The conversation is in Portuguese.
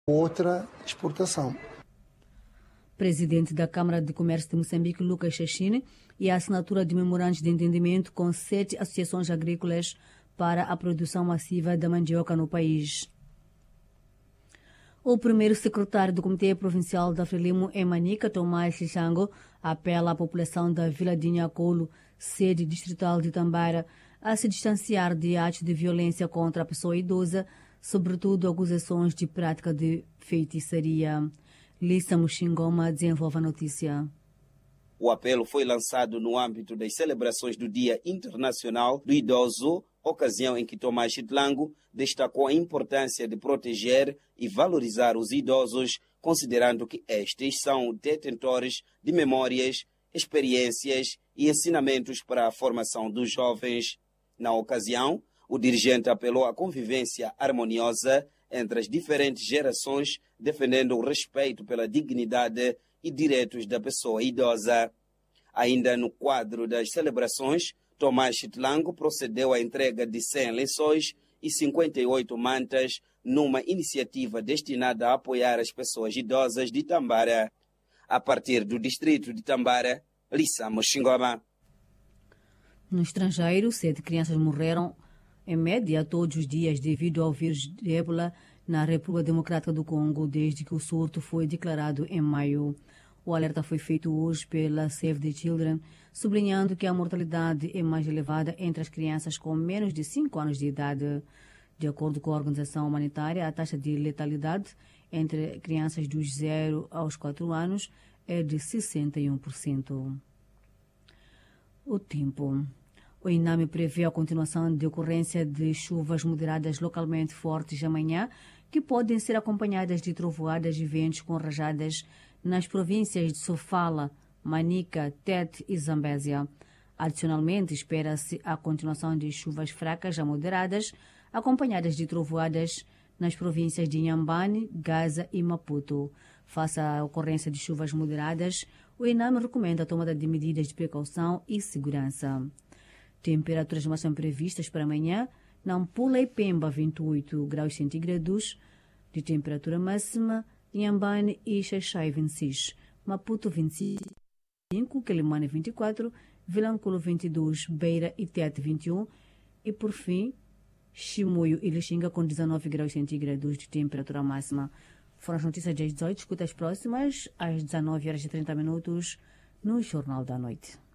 outra exportação. Presidente da Câmara de Comércio de Moçambique, Lucas Chachine, e a assinatura de memorandos de entendimento com 7 associações agrícolas para a produção massiva da mandioca no país. O primeiro secretário do Comitê Provincial da Frelimo em Manica, Tomás Xixango, apela à população da Vila de Nhacolo, sede distrital de Tambara, a se distanciar de atos de violência contra a pessoa idosa, sobretudo acusações de prática de feitiçaria. Lissa Muxingoma desenvolve a notícia. O apelo foi lançado no âmbito das celebrações do Dia Internacional do Idoso, ocasião em que Tomás Chitlango destacou a importância de proteger e valorizar os idosos, considerando que estes são detentores de memórias, experiências e ensinamentos para a formação dos jovens. Na ocasião, o dirigente apelou à convivência harmoniosa entre as diferentes gerações, defendendo o respeito pela dignidade e direitos da pessoa idosa. Ainda no quadro das celebrações, Tomás Chitlango procedeu à entrega de 100 lençóis e 58 mantas numa iniciativa destinada a apoiar as pessoas idosas de Tambara. A partir do distrito de Tambara, Lissa Muxingoma. No estrangeiro, 7 crianças morreram em média todos os dias devido ao vírus de ébola na República Democrática do Congo desde que o surto foi declarado em maio. O alerta foi feito hoje pela Save the Children, sublinhando que a mortalidade é mais elevada entre as crianças com menos de 5 anos de idade. De acordo com a organização humanitária, a taxa de letalidade entre crianças dos 0 aos 4 anos é de 61%. O tempo. O INAME prevê a continuação de ocorrência de chuvas moderadas localmente fortes amanhã, que podem ser acompanhadas de trovoadas e ventos com rajadas nas províncias de Sofala, Manica, Tete e Zambésia. Adicionalmente, espera-se a continuação de chuvas fracas a moderadas, acompanhadas de trovoadas nas províncias de Inhambane, Gaza e Maputo. Face à ocorrência de chuvas moderadas, o INAME recomenda a tomada de medidas de precaução e segurança. Temperaturas máximas previstas para amanhã: Nampula e Pemba 28 graus centígrados de temperatura máxima, Inhambane e Xaixai 26, Maputo 25, Quelimane 24, Vilanculo 22, Beira e Tete 21 e, por fim, Chimoio e Lixinga com 19 graus centígrados de temperatura máxima. Foram as notícias das 18, escuta as próximas às 19h30 no Jornal da Noite.